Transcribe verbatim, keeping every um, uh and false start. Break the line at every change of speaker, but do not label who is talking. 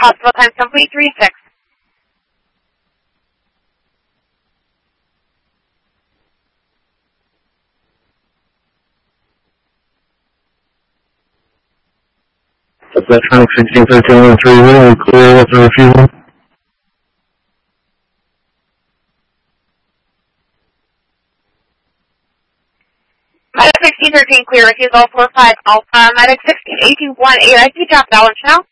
hospital time complete three six.
Electronic sixteen thirteen one three zero, clear with the refusal.
Medic sixteen thirteen clear, refusal four five Alpha. Medic sixteen eighteen one eight, I see drop balance now.